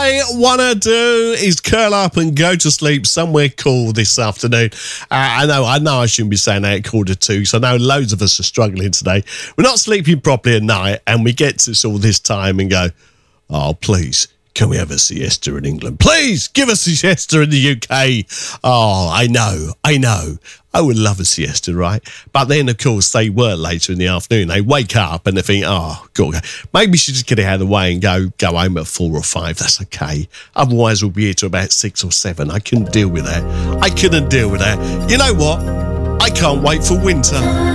I want to do is curl up and go to sleep somewhere cool this afternoon. I know I shouldn't be saying that at 1:45, so I know loads of us are struggling today. We're not sleeping properly at night, and we get to sort of this time and go, oh, please, can we have a siesta in England? Please give us a siesta in the UK. Oh, I know. I would love a siesta, right? But then, of course, they work later in the afternoon. They wake up and they think, oh, God, maybe we should just get it out of the way and go home at 4 or 5. That's okay. Otherwise, we'll be here till about 6 or 7. I couldn't deal with that. You know what? I can't wait for winter.